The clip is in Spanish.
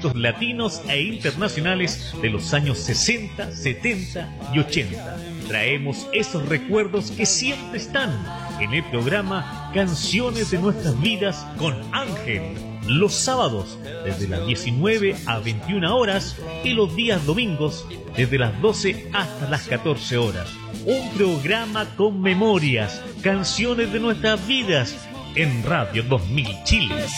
éxitos latinos e internacionales de los años 60, 70 y 80. Traemos esos recuerdos que siempre están en el programa Canciones de Nuestras Vidas con Ángel. Los sábados desde las 19 a 21 horas y los días domingos desde las 12 hasta las 14 horas. Un programa con memorias, canciones de nuestras vidas en Radio 2000 Chile.